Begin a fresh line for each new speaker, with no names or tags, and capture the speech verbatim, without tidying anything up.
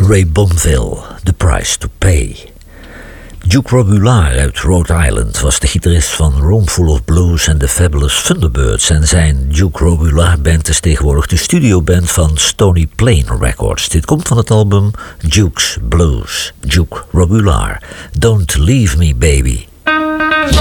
Ray Bonville, The Price to Pay. Duke Robillard uit Rhode Island was de gitarist van Roomful of Blues en The Fabulous Thunderbirds. En zijn Duke Robillard Band is tegenwoordig de studioband van Stony Plain Records. Dit komt van het album Duke's Blues. Duke Robillard, Don't Leave Me Baby.